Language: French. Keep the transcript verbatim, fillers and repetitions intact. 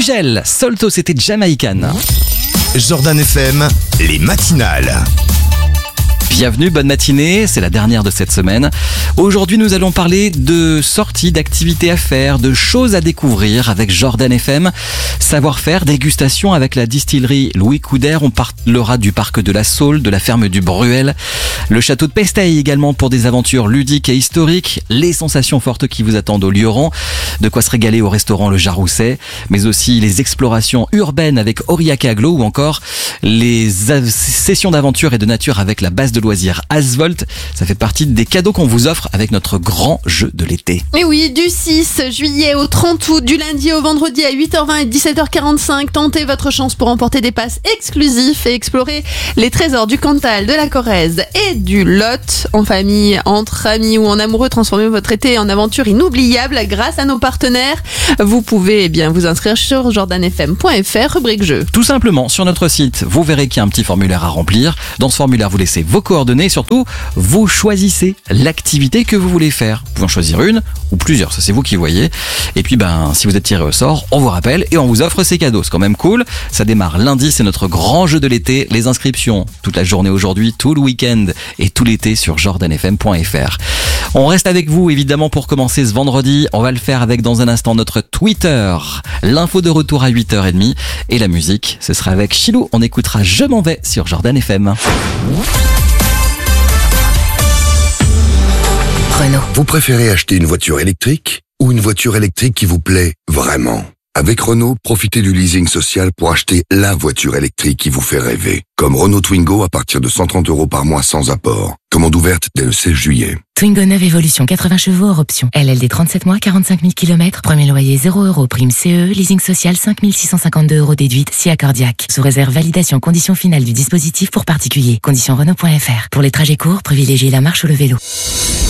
Nigel, Solto, c'était Jamaican. Jordan F M, les matinales. Bienvenue, bonne matinée, c'est la dernière de cette semaine. Aujourd'hui, nous allons parler de sorties, d'activités à faire, de choses à découvrir avec Jordan F M. Savoir-faire, dégustation avec la distillerie Louis Couder. On parlera du parc de la Saule, de la ferme du Bruel, le château de Pesteille également pour des aventures ludiques et historiques, les sensations fortes qui vous attendent au Lioran, de quoi se régaler au restaurant Le Jarousset, mais aussi les explorations urbaines avec Aurillac et Aglo ou encore les sessions d'aventure et de nature avec la base de loisirs Asvolt. Ça fait partie des cadeaux qu'on vous offre avec notre grand jeu de l'été. Et oui, du six juillet au trente août, du lundi au vendredi à huit heures vingt et dix-sept heures quarante-cinq, tentez votre chance pour remporter des passes exclusifs et explorer les trésors du Cantal, de la Corrèze et du Lot. En famille, entre amis ou en amoureux, transformez votre été en aventure inoubliable grâce à nos partenaires. Vous pouvez eh bien vous inscrire sur jordan f m point f r, rubrique jeu. Tout simplement, sur notre site, vous verrez qu'il y a un petit formulaire à remplir. Dans ce formulaire, vous laissez vos coordonnées et surtout, vous choisissez l'activité que vous voulez faire. Vous pouvez en choisir une ou plusieurs, ça c'est vous qui voyez. Et puis, ben, si vous êtes tiré au sort, on vous rappelle et on vous offre ces cadeaux. C'est quand même cool. Ça démarre lundi, c'est notre grand jeu de l'été. Les inscriptions, toute la journée aujourd'hui, tout le week-end et tout l'été sur jordan f m point f r. On reste avec vous évidemment pour commencer ce vendredi. On va le faire avec dans un instant notre Twitter. L'info de retour à huit heures trente et la musique, ce sera avec Chilou. On écoutera Je m'en vais sur Jordan F M. Renault. Vous préférez acheter une voiture électrique ou une voiture électrique qui vous plaît vraiment ? Avec Renault, profitez du leasing social pour acheter la voiture électrique qui vous fait rêver. Comme Renault Twingo à partir de cent trente euros par mois sans apport. Commande ouverte dès le seize juillet. Twingo neuve Evolution, quatre-vingts chevaux hors option. L L D trente-sept mois, quarante-cinq mille kilomètres. Premier loyer zéro euros. Prime C E, leasing social cinq mille six cent cinquante-deux euros déduite, si accordiaque. Sous réserve validation conditions finales du dispositif pour particuliers. Conditions Renault point F R. Pour les trajets courts, privilégiez la marche ou le vélo.